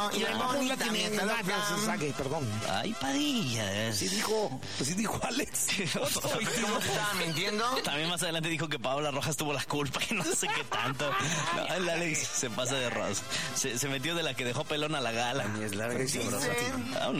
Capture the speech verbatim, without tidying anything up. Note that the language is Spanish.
bonito y bonita mi saque, perdón. Ay, Padilla. Sí dijo, pues sí dijo Alex. ¿Cómo te estaba mintiendo? También más adelante dijo que Paola Rojas tuvo la culpa, que no sé qué tanto. No, el Alex se pasa de rosca. Se, se metió de la que dejó pelón a la gala. Ni es larga y sabrosa. Ah,